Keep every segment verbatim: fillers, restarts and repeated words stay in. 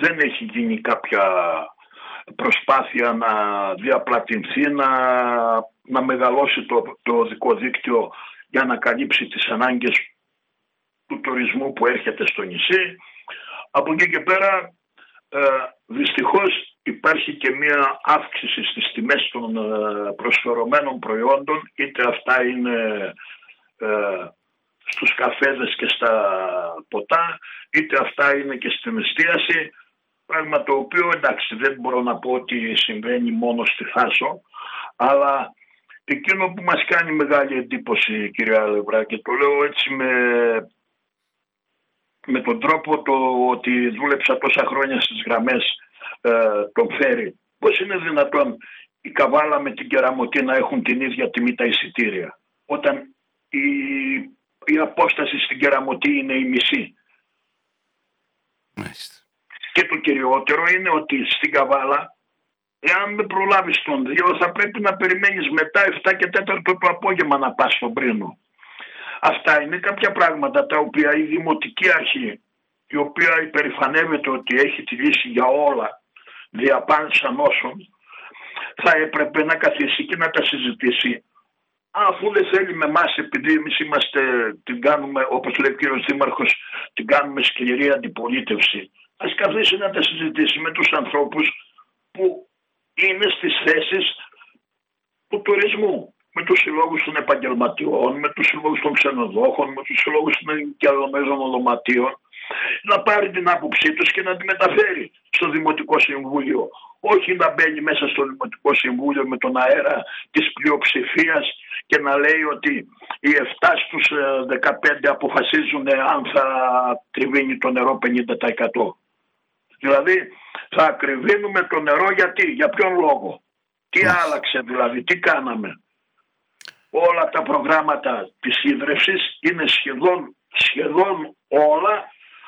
δεν έχει γίνει κάποια προσπάθεια να διαπλατηνθεί, να, να μεγαλώσει το, το οδικό δίκτυο για να καλύψει τις ανάγκες του τουρισμού που έρχεται στο νησί. Από εκεί και πέρα ε, δυστυχώς υπάρχει και μια αύξηση στις τιμές των ε, προσφερωμένων προϊόντων, είτε αυτά είναι ε, στους καφέδες και στα ποτά, είτε αυτά είναι και στην εστίαση, πράγμα το οποίο εντάξει δεν μπορώ να πω ότι συμβαίνει μόνο στη Θάσο, αλλά εκείνο που μας κάνει μεγάλη εντύπωση, κυρία Λευρά, και το λέω έτσι με, με τον τρόπο το ότι δούλεψα τόσα χρόνια στις γραμμές ε, τον φέρει. Πώς είναι δυνατόν η Καβάλα με την Κεραμωτή να έχουν την ίδια τιμή τα εισιτήρια, όταν η, η απόσταση στην Κεραμωτή είναι η μισή. Μάλιστα. Και το κυριότερο είναι ότι στην Καβάλα, εάν δεν προλάβεις τον δύο, θα πρέπει να περιμένεις μετά εφτά και τέσσερα το απόγευμα να πας στον Πρίνο. Αυτά είναι κάποια πράγματα τα οποία η Δημοτική Αρχή, η οποία υπερηφανεύεται ότι έχει τη λύση για όλα, διαπάνσαν όσων, θα έπρεπε να καθίσει και να τα συζητήσει. Αφού δεν θέλει με εμάς, επειδή εμείς είμαστε, την κάνουμε, όπως λέει ο κύριος Δήμαρχος, την κάνουμε σκληρή αντιπολίτευση, ας καθίσει να τα συζητήσει με τους ανθρώπους που είναι στις θέσεις του τουρισμού, με τους συλλόγους των επαγγελματιών, με τους συλλόγους των ξενοδόχων, με τους συλλόγους των ενοικιαζομένων δωματίων, να πάρει την άποψή τους και να τη μεταφέρει στο Δημοτικό Συμβούλιο. Όχι να μπαίνει μέσα στο Δημοτικό Συμβούλιο με τον αέρα της πλειοψηφίας και να λέει ότι οι επτά στους δεκαπέντε αποφασίζουν αν θα κρυβίνει το νερό πενήντα τοις εκατό. Δηλαδή θα κρυβίνουμε το νερό γιατί, για ποιον λόγο, τι yes. άλλαξε δηλαδή, τι κάναμε. Όλα τα προγράμματα της ίδρυυσης είναι σχεδόν, σχεδόν όλα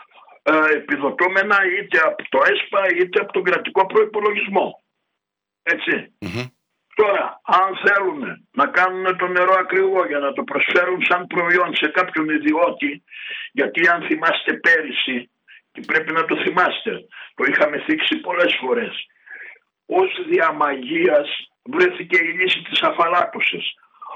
ε, επιδοτούμενα είτε από το ΕΣΠΑ είτε από τον κρατικό προϋπολογισμό. Έτσι. Mm-hmm. Τώρα, αν θέλουν να κάνουν το νερό ακριβό για να το προσφέρουν σαν προϊόν σε κάποιον ιδιώτη, γιατί αν θυμάστε πέρυσι, και πρέπει να το θυμάστε, το είχαμε θίξει πολλές φορές, ως διαμαγείας βρέθηκε η λύση της αφαλάτωσης.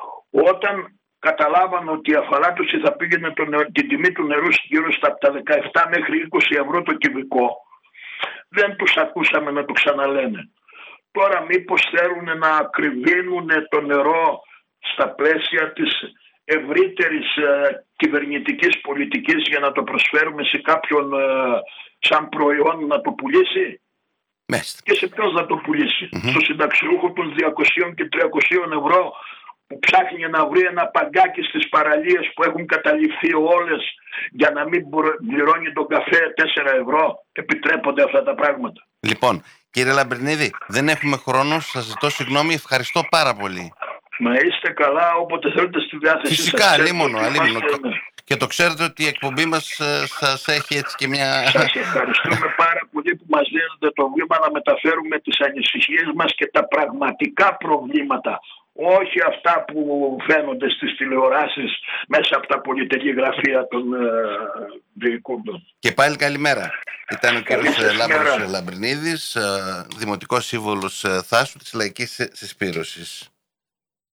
Όταν καταλάβαν ότι η αφαλάτωση θα πήγαινε το νερό, την τιμή του νερού γύρω στα από τα δεκαεπτά μέχρι είκοσι ευρώ το κυβικό, δεν τους ακούσαμε να το ξαναλένε. Τώρα μήπως θέλουν να ακριβίνουν το νερό στα πλαίσια της ευρύτερης ε, κυβερνητικής πολιτικής για να το προσφέρουμε σε κάποιον ε, σαν προϊόν να το πουλήσει. Μάλιστα. Και σε ποιος να το πουλήσει. Mm-hmm. Στο συνταξιούχο των διακοσίων και τριακοσίων ευρώ που ψάχνει να βρει ένα παγκάκι στις παραλίες που έχουν καταληφθεί όλες για να μην πληρώνει τον καφέ τέσσερα ευρώ. Επιτρέπονται αυτά τα πράγματα. Λοιπόν, κύριε Λαμπρινίδη, δεν έχουμε χρόνο. Σας ζητώ συγγνώμη. Ευχαριστώ πάρα πολύ. Να είστε καλά όποτε θέλετε στη διάθεση. Φυσικά, αλίμονο, αλίμονο. Και το ξέρετε ότι η εκπομπή μας σας έχει έτσι και μια... Σας ευχαριστούμε πάρα πολύ που μας δίνετε το βήμα να μεταφέρουμε τις ανησυχίες μας και τα πραγματικά προβλήματα. Όχι αυτά που φαίνονται στις τηλεοράσεις μέσα από τα πολυτελή γραφεία των ε, διοικούντων. Και πάλι καλημέρα. Ήταν ο κύριος Λάμπρος Λαμπρινίδης, Δημοτικός Σύμβουλος Θάσου της Λαϊκής Συσπήρωσης.